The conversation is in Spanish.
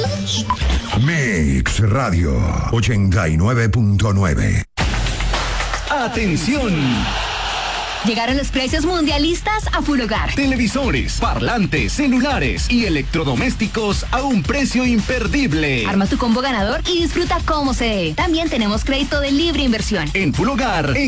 Mix Radio 89.9. ¡Atención! Llegaron los precios mundialistas a Full Hogar. Televisores, parlantes, celulares y electrodomésticos a un precio imperdible. Arma tu combo ganador y disfruta como se dé. También tenemos crédito de libre inversión. En Full Hogar